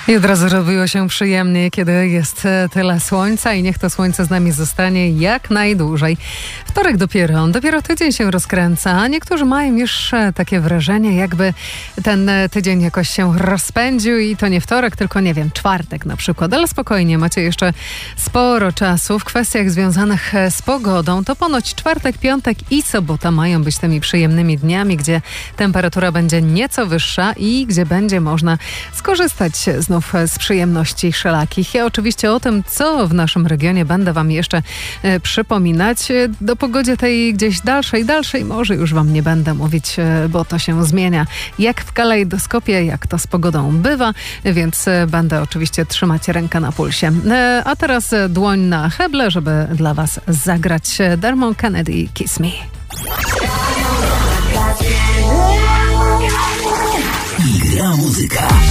I od razu robiło się przyjemnie, kiedy jest tyle słońca i niech to słońce z nami zostanie jak najdłużej. Wtorek dopiero tydzień się rozkręca, a niektórzy mają już takie wrażenie, jakby ten tydzień jakoś się rozpędził i to nie wtorek, tylko nie wiem, czwartek na przykład. Ale spokojnie, macie jeszcze sporo czasu w kwestiach związanych z pogodą. To ponoć czwartek, piątek i sobota mają być tymi przyjemnymi dniami, gdzie temperatura będzie nieco wyższa i gdzie będzie można skorzystać znów z przyjemności wszelakich. Ja oczywiście o tym, co w naszym regionie, będę wam jeszcze przypominać. Do pogodzie tej gdzieś dalszej może już wam nie będę mówić, bo to się zmienia jak w kalejdoskopie, jak to z pogodą bywa, więc będę oczywiście trzymać rękę na pulsie. A teraz dłoń na heble, żeby dla was zagrać Dermot Kennedy Kiss Me. I gra muzyka.